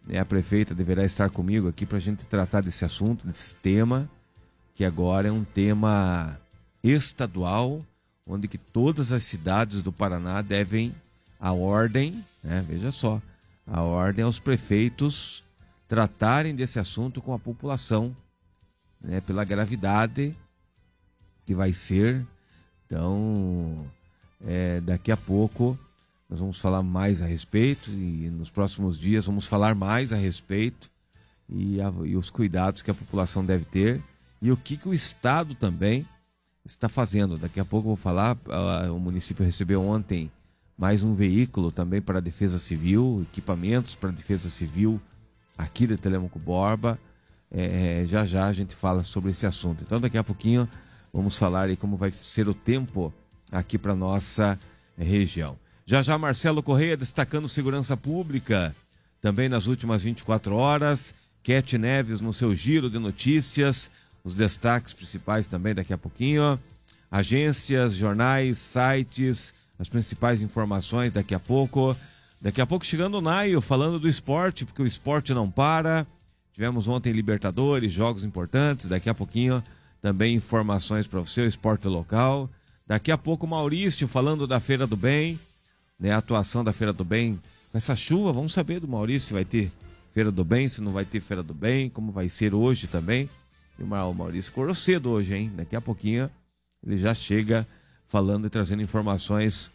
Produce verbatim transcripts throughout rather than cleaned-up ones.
né, a prefeita deverá estar comigo aqui para a gente tratar desse assunto, desse tema, que agora é um tema estadual, onde que todas as cidades do Paraná devem a ordem, né, veja só, a ordem aos prefeitos tratarem desse assunto com a população, né, pela gravidade que vai ser. Então, é, daqui a pouco nós vamos falar mais a respeito e nos próximos dias vamos falar mais a respeito e, a, e os cuidados que a população deve ter e o que, que o Estado também está fazendo. Daqui a pouco eu vou falar, a, o município recebeu ontem mais um veículo também para a Defesa Civil, equipamentos para a Defesa Civil aqui de Telêmaco Borba. É, já já a gente fala sobre esse assunto. Então daqui a pouquinho vamos falar aí como vai ser o tempo aqui para nossa região. Já já Marcelo Correia destacando segurança pública também nas últimas vinte e quatro horas. Cat Neves no seu giro de notícias, os destaques principais também daqui a pouquinho. Agências, jornais, sites, as principais informações daqui a pouco. Daqui a pouco chegando o Naio falando do esporte, porque o esporte não para. Tivemos ontem Libertadores, jogos importantes. Daqui a pouquinho também informações para você, o esporte local. Daqui a pouco o Maurício falando da Feira do Bem, né? A atuação da Feira do Bem. Com essa chuva, vamos saber do Maurício se vai ter Feira do Bem, se não vai ter Feira do Bem, como vai ser hoje também. E o Maurício correu cedo hoje, hein? Daqui a pouquinho ele já chega falando e trazendo informações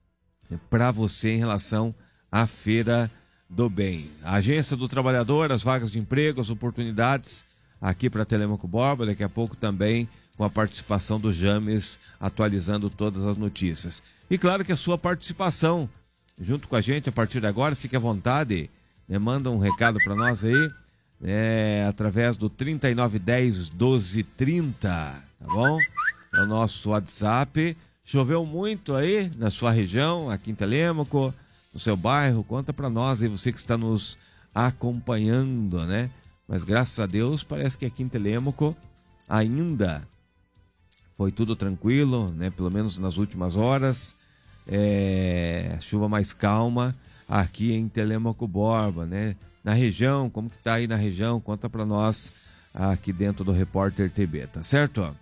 para você em relação à Feira do Bem. A Agência do Trabalhador, as vagas de emprego, as oportunidades aqui para Telêmaco Borba, daqui a pouco também com a participação do James, atualizando todas as notícias. E claro que a sua participação junto com a gente a partir de agora, fique à vontade, né? Manda um recado para nós aí, né? Através do trinta e nove dez, doze trinta, tá bom? É o nosso WhatsApp. Choveu muito aí na sua região, aqui em Telêmaco, no seu bairro? Conta para nós aí, você que está nos acompanhando, né? Mas graças a Deus, parece que aqui em Telêmaco ainda foi tudo tranquilo, né? Pelo menos nas últimas horas. É, chuva mais calma aqui em Telêmaco Borba, né? Na região, como que tá aí na região? Conta para nós aqui dentro do Repórter T B, tá certo?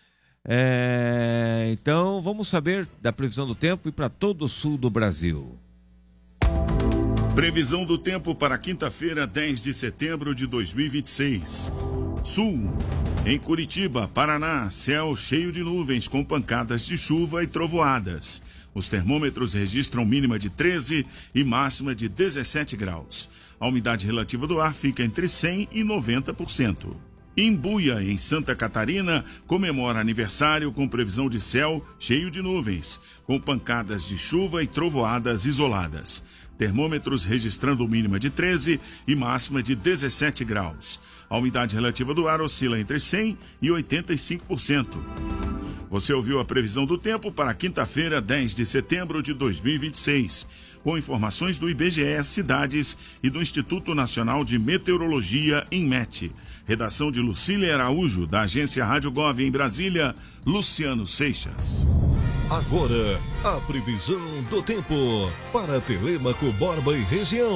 É, então vamos saber da previsão do tempo e para todo o sul do Brasil. Previsão do tempo para quinta-feira, dez de setembro de dois mil e vinte e seis. Sul. Em Curitiba, Paraná, céu cheio de nuvens com pancadas de chuva e trovoadas. Os termômetros registram mínima de treze e máxima de dezessete graus. A umidade relativa do ar fica entre cem e noventa por cento. Imbuia, em Santa Catarina, comemora aniversário com previsão de céu cheio de nuvens, com pancadas de chuva e trovoadas isoladas. Termômetros registrando mínima de treze e máxima de dezessete graus. A umidade relativa do ar oscila entre cem e oitenta e cinco por cento. Você ouviu a previsão do tempo para quinta-feira, dez de setembro de dois mil e vinte e seis, com informações do I B G E Cidades e do Instituto Nacional de Meteorologia, INMET. Redação de Lucília Araújo, da agência Rádio Gov em Brasília, Luciano Seixas. Agora, a previsão do tempo para Telêmaco Borba e região.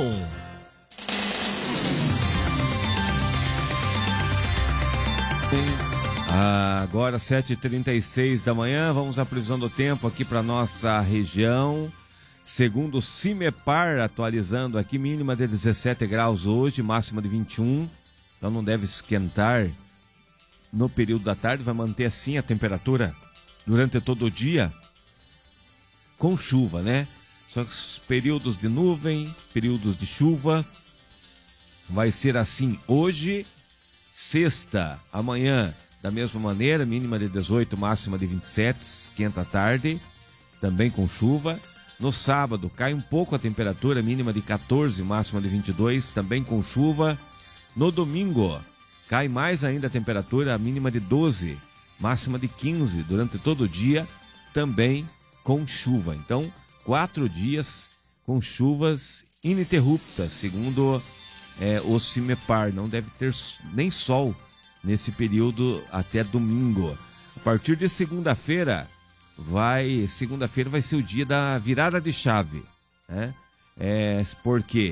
Agora sete e trinta e seis da manhã, vamos à previsão do tempo aqui para nossa região. Segundo o CIMEPAR, atualizando aqui, mínima de dezessete graus hoje, máxima de vinte e um. Então não deve esquentar no período da tarde, vai manter assim a temperatura durante todo o dia, com chuva, né? Só que os períodos de nuvem, períodos de chuva, vai ser assim hoje, sexta, amanhã, da mesma maneira, mínima de dezoito, máxima de vinte e sete, esquenta à tarde, também com chuva. No sábado, cai um pouco a temperatura, mínima de quatorze, máxima de vinte e dois, também com chuva. No domingo, cai mais ainda a temperatura, a mínima de doze, máxima de quinze, durante todo o dia, também com chuva. Então, quatro dias com chuvas ininterruptas, segundo é, o CIMEPAR. Não deve ter nem sol nesse período até domingo. A partir de segunda-feira, vai segunda-feira vai ser o dia da virada de chave, né? É, por quê?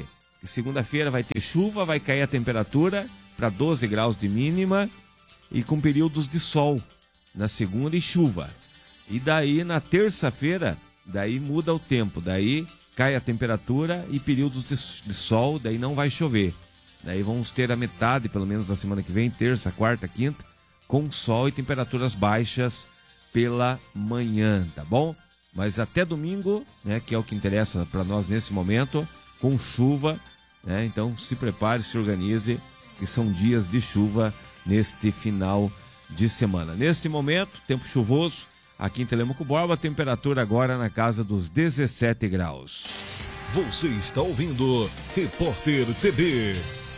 segunda-feira vai ter chuva, vai cair a temperatura para doze graus de mínima e com períodos de sol na segunda e chuva. E daí na terça-feira, daí muda o tempo, daí cai a temperatura e períodos de, de sol, daí não vai chover. Daí vamos ter a metade, pelo menos na semana que vem, terça, quarta, quinta, com sol e temperaturas baixas pela manhã, tá bom? Mas até domingo, né, que é o que interessa para nós nesse momento, com chuva, né? Então se prepare, se organize, que são dias de chuva neste final de semana. Neste momento, tempo chuvoso, aqui em Telêmaco Borba, a temperatura agora na casa dos dezessete graus. Você está ouvindo Repórter T V.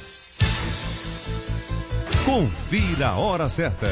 Confira a hora certa.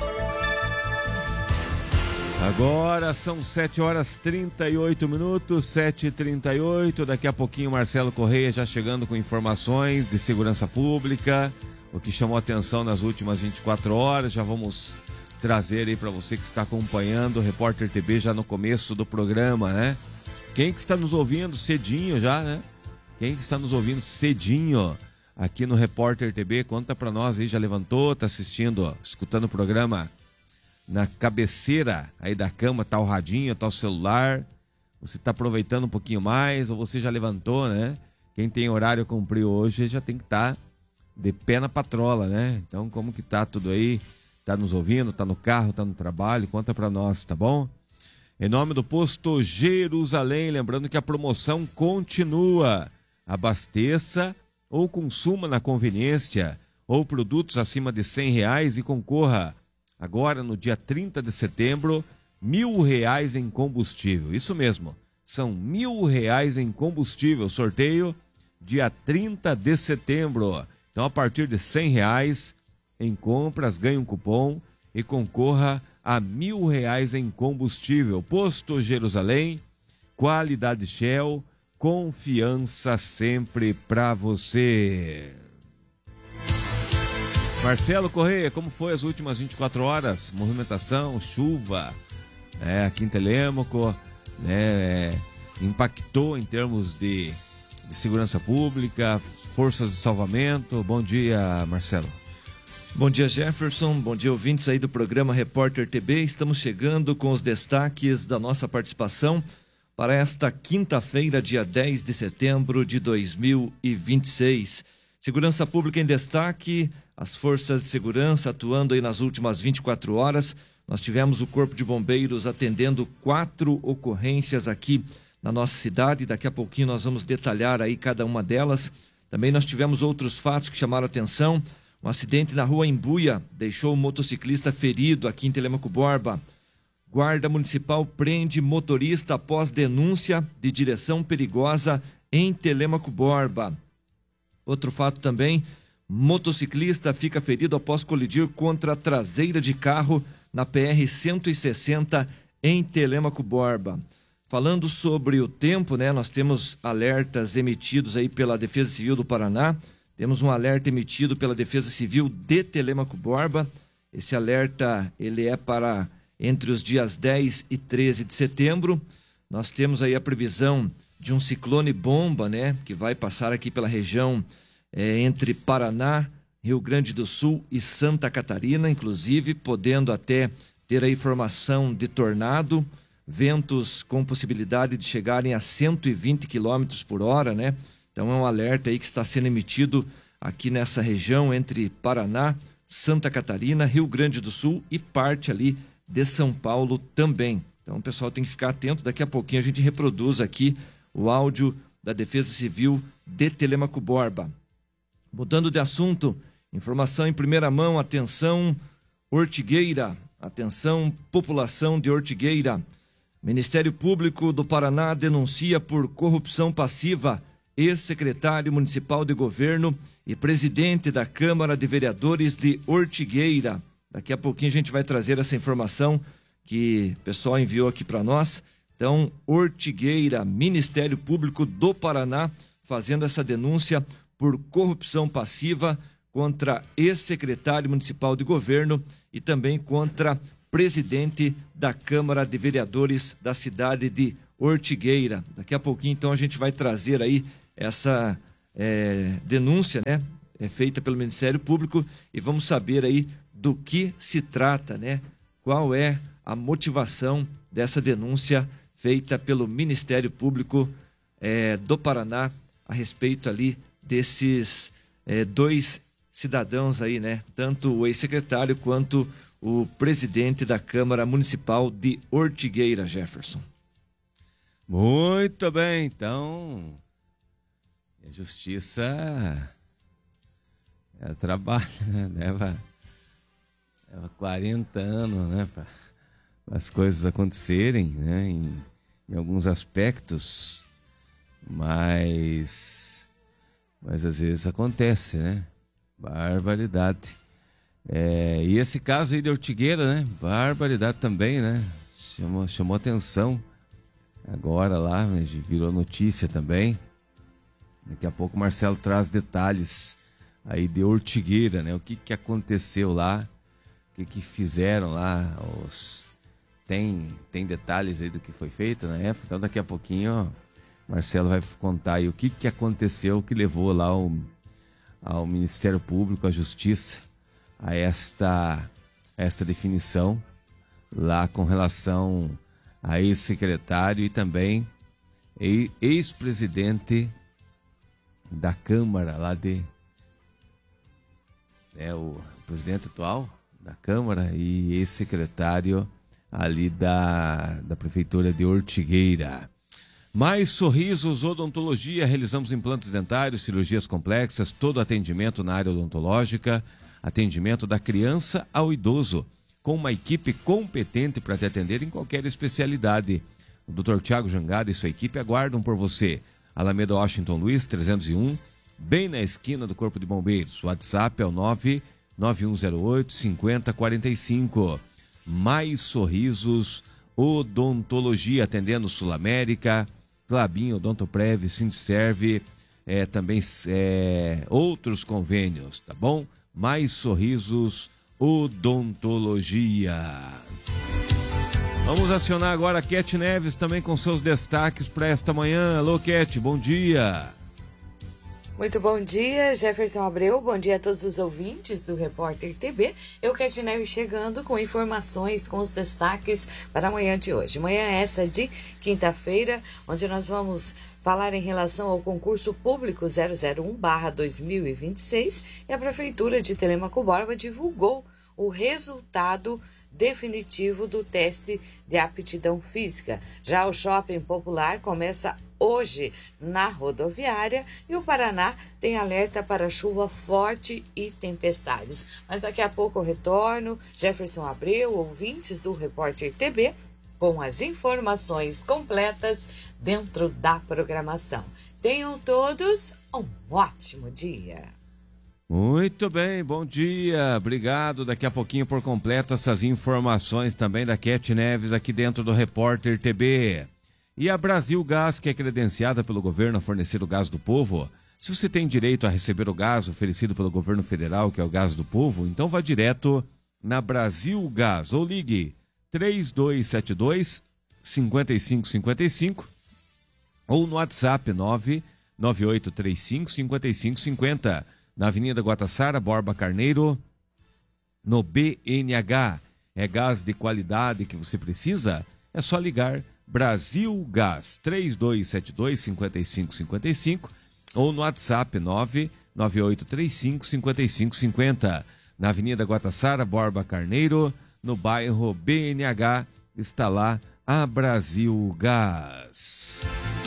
Agora são sete horas e trinta e oito minutos, sete e trinta e oito. Daqui a pouquinho Marcelo Correia já chegando com informações de segurança pública, o que chamou atenção nas últimas vinte e quatro horas. Já vamos trazer aí para você que está acompanhando o Repórter T V já no começo do programa, né? Quem que está nos ouvindo cedinho já, né? Quem que está nos ouvindo cedinho aqui no Repórter T V, conta para nós aí, já levantou, tá assistindo, ó, escutando o programa na cabeceira aí da cama, tá o radinho, tá o celular, você tá aproveitando um pouquinho mais ou você já levantou, né? Quem tem horário a cumprir hoje já tem que estar tá de pé na patrola, né? Então como que tá tudo aí? Tá nos ouvindo, tá no carro, tá no trabalho? Conta para nós, tá bom? Em nome do Posto Jerusalém, lembrando que a promoção continua. Abasteça ou consuma na conveniência ou produtos acima de cem reais e concorra agora no dia trinta de setembro, mil reais em combustível. Isso mesmo, são mil reais em combustível. Sorteio dia trinta de setembro. Então a partir de cem reais em compras, ganhe um cupom e concorra a mil reais em combustível. Posto Jerusalém, qualidade Shell, confiança sempre pra você. Marcelo Correia, como foi as últimas vinte e quatro horas? Movimentação, chuva, é, aqui em Telêmaco, né, é, impactou em termos de, de segurança pública, forças de salvamento. Bom dia, Marcelo. Bom dia, Jefferson. Bom dia, ouvintes aí do programa Repórter T V. Estamos chegando com os destaques da nossa participação para esta quinta-feira, dia dez de setembro de dois mil e vinte e seis. Segurança pública em destaque, as forças de segurança atuando aí nas últimas vinte e quatro horas. Nós tivemos o Corpo de Bombeiros atendendo quatro ocorrências aqui na nossa cidade. Daqui a pouquinho nós vamos detalhar aí cada uma delas. Também nós tivemos outros fatos que chamaram atenção. Um acidente na rua Embuia deixou um motociclista ferido aqui em Telêmaco Borba. Guarda Municipal prende motorista após denúncia de direção perigosa em Telêmaco Borba. Outro fato também, motociclista fica ferido após colidir contra a traseira de carro na P R cento e sessenta em Telêmaco Borba. Falando sobre o tempo, né, nós temos alertas emitidos aí pela Defesa Civil do Paraná. Temos um alerta emitido pela Defesa Civil de Telêmaco Borba. Esse alerta ele é para entre os dias dez e treze de setembro. Nós temos aí a previsão de um ciclone bomba, né, que vai passar aqui pela região é, entre Paraná, Rio Grande do Sul e Santa Catarina, inclusive podendo até ter a informação de tornado, ventos com possibilidade de chegarem a cento e vinte quilômetros por hora, né? Então é um alerta aí que está sendo emitido aqui nessa região entre Paraná, Santa Catarina, Rio Grande do Sul e parte ali de São Paulo também. Então o pessoal tem que ficar atento, daqui a pouquinho a gente reproduz aqui o áudio da Defesa Civil de Telêmaco Borba. Mudando de assunto, informação em primeira mão, atenção Ortigueira, atenção população de Ortigueira. Ministério Público do Paraná denuncia por corrupção passiva ex-secretário municipal de governo e presidente da Câmara de Vereadores de Ortigueira. Daqui a pouquinho a gente vai trazer essa informação que o pessoal enviou aqui para nós. Então, Ortigueira, Ministério Público do Paraná, fazendo essa denúncia por corrupção passiva contra ex-secretário municipal de governo e também contra presidente da Câmara de Vereadores da cidade de Ortigueira. Daqui a pouquinho, então, a gente vai trazer aí essa é, denúncia, né, é feita pelo Ministério Público, e vamos saber aí do que se trata, né? Qual é a motivação dessa denúncia feita pelo Ministério Público é, do Paraná a respeito ali desses é, dois cidadãos aí, né? Tanto o ex-secretário quanto o presidente da Câmara Municipal de Ortigueira, Jefferson. Muito bem, então a justiça ela trabalha, né? Leva, leva quarenta anos, né, para as coisas acontecerem, né, em, em alguns aspectos, mas, mas às vezes acontece, né? Barbaridade. É, e esse caso aí de Ortigueira, né? Barbaridade também, né? Chamou, chamou atenção agora lá, virou notícia também. Daqui a pouco o Marcelo traz detalhes aí de Ortigueira, né? O que que aconteceu lá, o que que fizeram lá, os... tem, tem detalhes aí do que foi feito na época. Então daqui a pouquinho, ó, Marcelo vai contar aí o que que aconteceu, que levou lá ao, ao Ministério Público, à Justiça, a esta, esta definição lá com relação a ex-secretário e também ex-presidente da Câmara lá de... É o presidente atual da Câmara e ex-secretário ali da, da Prefeitura de Ortigueira. Mais Sorrisos Odontologia, realizamos implantes dentários, cirurgias complexas, todo atendimento na área odontológica, atendimento da criança ao idoso, com uma equipe competente para te atender em qualquer especialidade. O doutor Tiago Jangada e sua equipe aguardam por você. Alameda Washington Luiz, trezentos e um, bem na esquina do Corpo de Bombeiros. O WhatsApp é o nove nove um zero oito, cinco zero quatro cinco. Mais Sorrisos Odontologia, atendendo Sul América, Clabin, Odontoprev, Sindserve, é, também é, outros convênios, tá bom? Mais Sorrisos Odontologia. Vamos acionar agora a Cat Neves também com seus destaques para esta manhã. Alô, Cat, bom dia. Muito bom dia, Jefferson Abreu. Bom dia a todos os ouvintes do Repórter T B. Eu, Cat Neves, chegando com informações, com os destaques para a manhã de hoje. Manhã essa de quinta-feira, onde nós vamos falar em relação ao concurso público zero zero um barra dois mil e vinte e seis, e a Prefeitura de Telêmaco Borba divulgou o resultado definitivo do teste de aptidão física. Já o Shopping Popular começa hoje na rodoviária e o Paraná tem alerta para chuva forte e tempestades. Mas daqui a pouco eu retorno, Jefferson Abreu, ouvintes do Repórter T B, com as informações completas dentro da programação. Tenham todos um ótimo dia. Muito bem, bom dia, obrigado. Daqui a pouquinho por completo essas informações também da Cat Neves aqui dentro do Repórter T B. E a Brasil Gás, que é credenciada pelo governo a fornecer o gás do povo. Se você tem direito a receber o gás oferecido pelo governo federal, que é o gás do povo, então vá direto na Brasil Gás ou ligue três dois sete dois, cinco cinco cinco cinco ou no WhatsApp nove nove oito três cinco, cinco cinco cinco zero. Na Avenida Guatassara, Borba Carneiro, no B N H. É gás de qualidade que você precisa? É só ligar Brasil Gás, três dois sete dois, cinco cinco cinco cinco ou no WhatsApp nove nove oito três cinco, cinco cinco cinco zero. Na Avenida Guatassara, Borba Carneiro, no bairro B N H, está lá a Brasil Gás.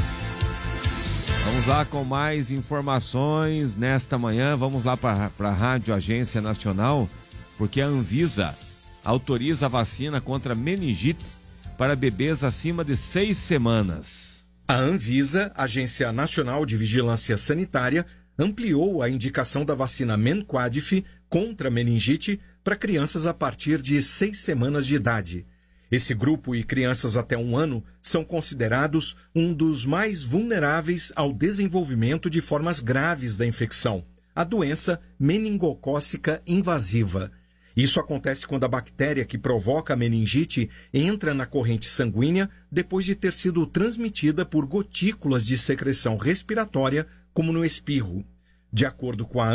Vamos lá com mais informações nesta manhã. Vamos lá para a Rádio Agência Nacional, porque a Anvisa autoriza a vacina contra meningite para bebês acima de seis semanas. A Anvisa, Agência Nacional de Vigilância Sanitária, ampliou a indicação da vacina Menquadif contra meningite para crianças a partir de seis semanas de idade. Esse grupo e crianças até um ano são considerados um dos mais vulneráveis ao desenvolvimento de formas graves da infecção, a doença meningocócica invasiva. Isso acontece quando a bactéria que provoca a meningite entra na corrente sanguínea depois de ter sido transmitida por gotículas de secreção respiratória como no espirro. De acordo com a